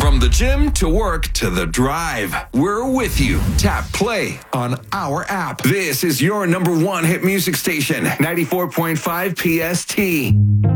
From the gym to work to the drive, we're with you. Tap play on our app. This is your number one hit music station, 94.5 PST.